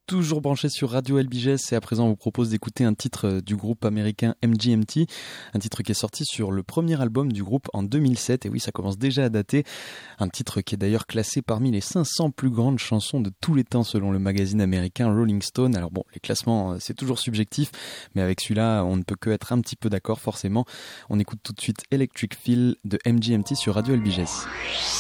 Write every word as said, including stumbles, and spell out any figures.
toujours branché sur Radio L B G S et à présent on vous propose d'écouter un titre du groupe américain M G M T, un titre qui est sorti sur le premier album du groupe en deux mille sept, et oui, ça commence déjà à dater, un titre qui est d'ailleurs classé parmi les cinq cents plus grandes chansons de tous les temps selon le magazine américain Rolling Stone. Alors bon, les classements c'est toujours subjectif, mais avec celui-là on ne peut que être un petit peu d'accord forcément. On écoute tout de suite Electric Feel de M G M T sur Radio L B G S.